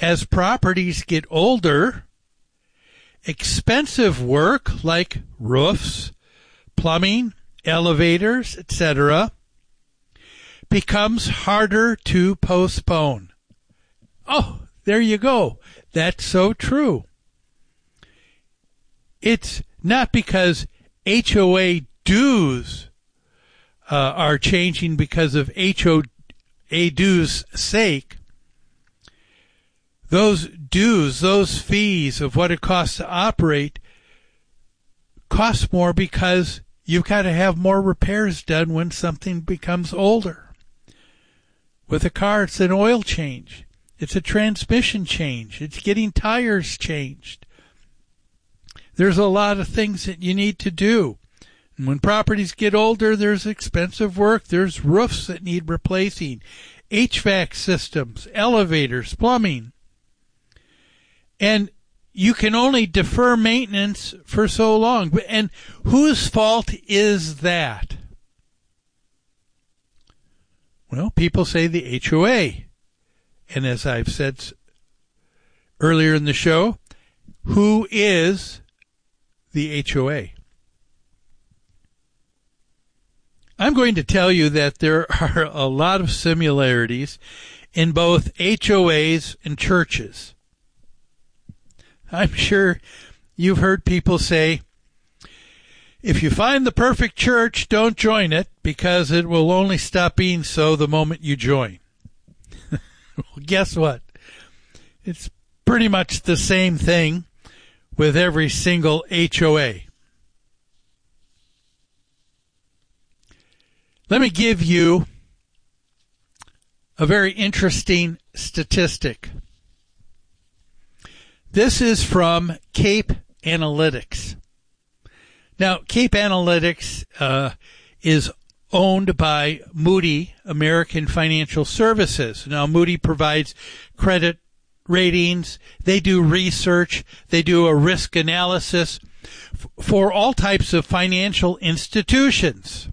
as properties get older, expensive work like roofs, plumbing, elevators, etc., becomes harder to postpone. Oh, there you go. That's so true. It's not because HOA dues are changing because of HOA dues' sake. Those dues, those fees of what it costs to operate cost more because you've got to have more repairs done when something becomes older. With a car, it's an oil change. It's a transmission change. It's getting tires changed. There's a lot of things that you need to do. And when properties get older, there's expensive work. There's roofs that need replacing, HVAC systems, elevators, plumbing. And you can only defer maintenance for so long. And whose fault is that? Well, people say the HOA. And as I've said earlier in the show, who is the HOA? I'm going to tell you that there are a lot of similarities in both HOAs and churches. I'm sure you've heard people say, if you find the perfect church, don't join it because it will only stop being so the moment you join. Well, guess what? It's pretty much the same thing with every single HOA. Let me give you a very interesting statistic. This is from Cape Analytics. Now, Cape Analytics is owned by Moody American Financial Services. Now, Moody provides credit ratings. They do research. They do a risk analysis for all types of financial institutions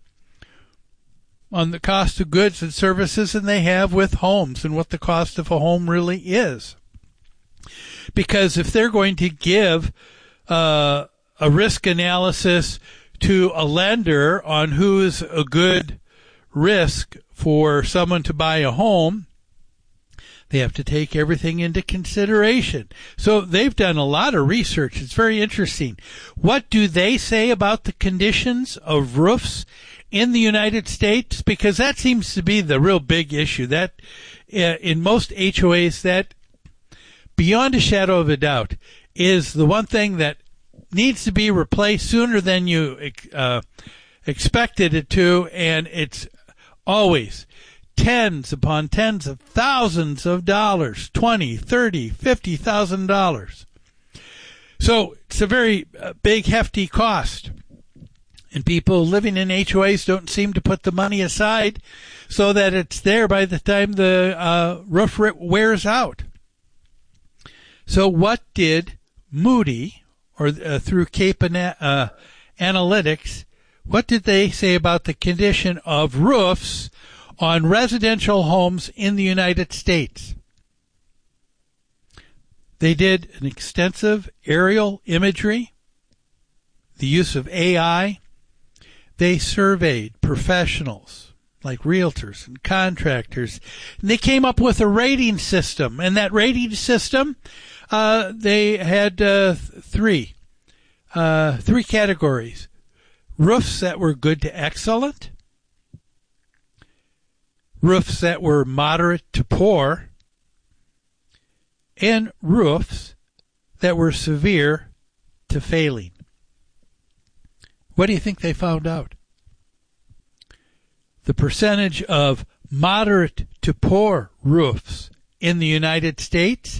on the cost of goods and services, and they have with homes and what the cost of a home really is. Because if they're going to give a risk analysis to a lender on who's a good risk for someone to buy a home, they have to take everything into consideration. So they've done a lot of research. It's very interesting. What do they say about the conditions of roofs in the United States? Because that seems to be the real big issue. That in most HOAs, that beyond a shadow of a doubt is the one thing that needs to be replaced sooner than you expected it to, and it's always tens upon tens of thousands of dollars, $20,000, $30,000, $50,000. So it's a very big, hefty cost. And people living in HOAs don't seem to put the money aside so that it's there by the time the roof wears out. So what did Moody, or through Cape Analytics, what did they say about the condition of roofs on residential homes in the United States? They did an extensive aerial imagery, the use of AI. They surveyed professionals like realtors and contractors, and they came up with a rating system. And that rating system, they had three categories: roofs that were good to excellent, roofs that were moderate to poor, and roofs that were severe to failing. What do you think they found out? The percentage of moderate to poor roofs in the United States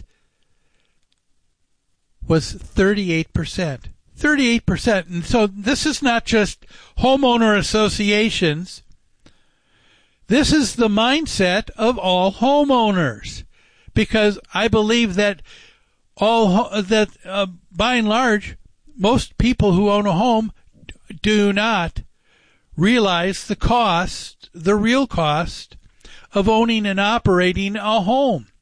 was 38%. 38%. And so this is not just homeowner associations. This is the mindset of all homeowners. Because I believe that by and large, most people who own a home do not realize the cost, the real cost of owning and operating a home.